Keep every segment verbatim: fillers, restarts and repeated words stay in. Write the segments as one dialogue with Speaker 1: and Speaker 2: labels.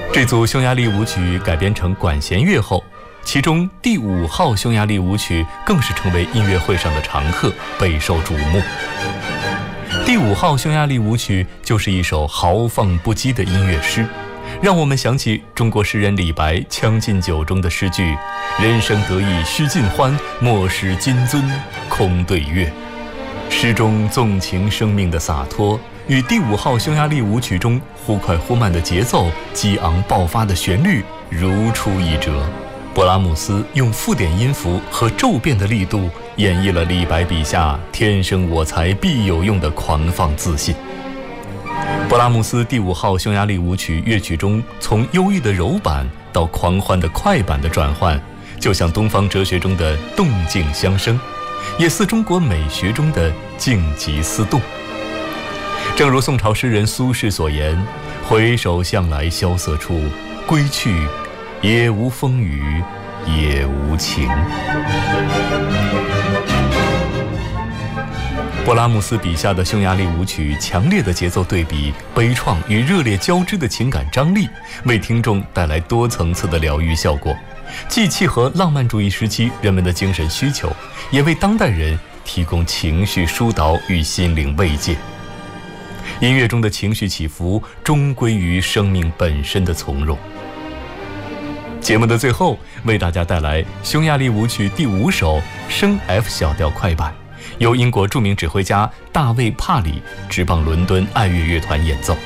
Speaker 1: 这组匈牙利舞曲改编成管弦乐后，其中第五号匈牙利舞曲更是成为音乐会上的常客，备受瞩目。第五号匈牙利舞曲就是一首豪放不羁的音乐诗，让我们想起中国诗人李白《将进酒》中的诗句：人生得意须尽欢，莫使金樽空对月。诗中纵情生命的洒脱，与第五号匈牙利舞曲中忽快忽慢的节奏、激昂爆发的旋律如出一辙。勃拉姆斯用附点音符和骤变的力度演绎了李白笔下天生我材必有用的狂放自信。勃拉姆斯第五号匈牙利舞曲乐曲中从忧郁的柔板到狂欢的快板的转换，就像东方哲学中的动静相生，也似中国美学中的静极思动。正如宋朝诗人苏轼所言：回首向来萧瑟处，归去也无风雨也无晴。勃拉姆斯笔下的匈牙利舞曲强烈的节奏对比、悲怆与热烈交织的情感张力，为听众带来多层次的疗愈效果，既契合浪漫主义时期人们的精神需求，也为当代人提供情绪疏导与心灵慰藉。音乐中的情绪起伏终归于生命本身的从容。节目的最后，为大家带来匈牙利舞曲第五首升 F 小调快板，由英国著名指挥家大卫·帕里执棒伦敦爱乐乐团演奏。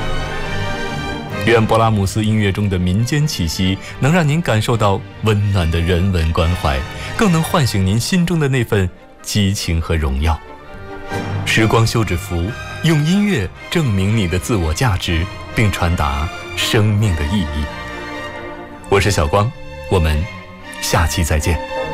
Speaker 1: 愿勃拉姆斯音乐中的民间气息能让您感受到温暖的人文关怀，更能唤醒您心中的那份激情和荣耀。时光休止符，用音乐证明你的自我价值，并传达生命的意义。我是小光，我们下期再见。